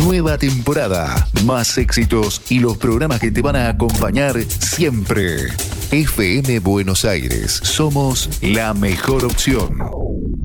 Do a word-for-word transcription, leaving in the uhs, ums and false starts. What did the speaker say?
nueva temporada, más éxitos y los programas que te van a acompañar siempre. F M Buenos Aires, somos la mejor opción.